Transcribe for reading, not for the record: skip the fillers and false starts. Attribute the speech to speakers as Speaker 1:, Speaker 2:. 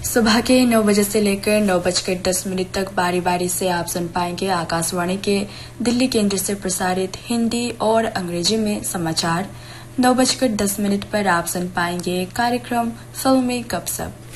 Speaker 1: सुबह के 9 बजे से लेकर 9:10 तक बारी बारी से आप सुन पाएंगे आकाशवाणी के दिल्ली केंद्र से प्रसारित हिंदी और अंग्रेजी में समाचार। 9:10 पर आप सुन पाएंगे कार्यक्रम फिल्मी गपशप।